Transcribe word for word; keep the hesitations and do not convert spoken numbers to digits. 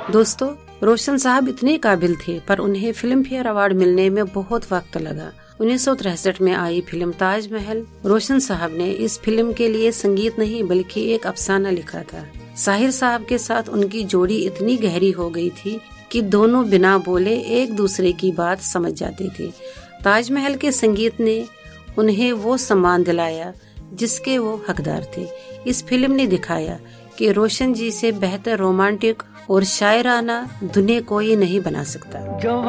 दोस्तों, रोशन साहब इतने काबिल थे, पर उन्हें फिल्म फेयर अवार्ड मिलने में बहुत वक्त लगा। उन्नीस सौ तिरसठ में आई फिल्म ताजमहल। रोशन साहब ने इस फिल्म के लिए संगीत नहीं बल्कि एक अफसाना लिखा था। साहिर साहब के साथ उनकी जोड़ी इतनी गहरी हो गई थी कि दोनों बिना बोले एक दूसरे की बात समझ जाते थे। ताजमहल के संगीत ने उन्हें वो सम्मान दिलाया जिसके वो हकदार थे। इस फिल्म ने दिखाया कि रोशन जी से बेहतर रोमांटिक और शायराना दुनिया कोई नहीं बना सकता।